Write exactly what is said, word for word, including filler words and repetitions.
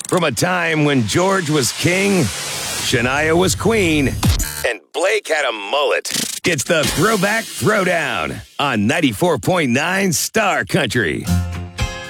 From a time when George was king, Shania was queen, and Blake had a mullet. It's the Throwback Throwdown on ninety-four point nine Star Country.